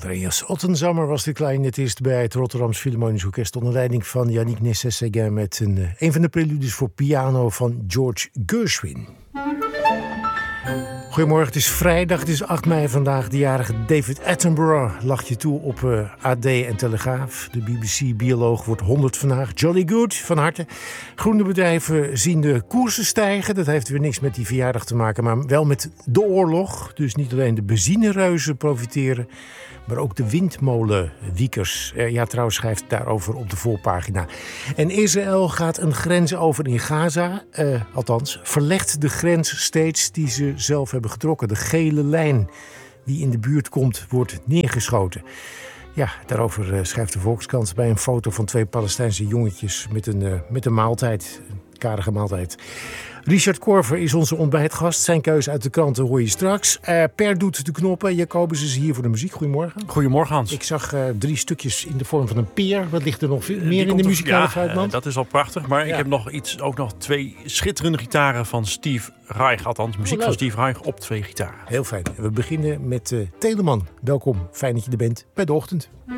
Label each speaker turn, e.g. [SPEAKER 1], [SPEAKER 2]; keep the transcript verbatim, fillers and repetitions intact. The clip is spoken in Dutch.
[SPEAKER 1] Andreas Ottenzamer was de clarinetist bij het Rotterdams Philharmonisch Orkest onder leiding van Yannick Nécessé-Séguin met een, een van de preludes voor piano van George Gershwin. Goedemorgen, het is vrijdag, het is acht mei vandaag. De jarige David Attenborough lacht je toe op uh, A D en Telegraaf. De B B C-bioloog wordt honderd vandaag. Jolly good, van harte. Groene bedrijven zien de koersen stijgen. Dat heeft weer niks met die verjaardag te maken, maar wel met de oorlog. Dus niet alleen de benzinereuzen profiteren, maar ook de windmolenwiekers. Uh, ja, trouwens schrijft daarover op de voorpagina. En Israël gaat een grens over in Gaza. Uh, althans, verlegt de grens steeds die ze zelf hebben getrokken. De gele lijn die in de buurt komt, wordt neergeschoten. Ja, daarover uh, schrijft de Volkskrant bij een foto van twee Palestijnse jongetjes met een, uh, met een maaltijd. Een karige maaltijd. Richard Korver is onze ontbijtgast. Zijn keuze uit de kranten hoor je straks. Uh, Per doet de knoppen. Jacobus is hier voor de muziek. Goedemorgen.
[SPEAKER 2] Goedemorgen, Hans.
[SPEAKER 1] Ik zag uh, drie stukjes in de vorm van een peer. Wat ligt er nog veel meer in de muzikale
[SPEAKER 2] ja,
[SPEAKER 1] fruitmand?
[SPEAKER 2] Dat is al prachtig. Maar ja. ik heb nog iets, ook nog twee schitterende gitaren van Steve Reich. Althans, muziek oh, van Steve Reich op twee gitaren.
[SPEAKER 1] Heel fijn. We beginnen met uh, Telemann. Welkom. Fijn dat je er bent bij De Ochtend.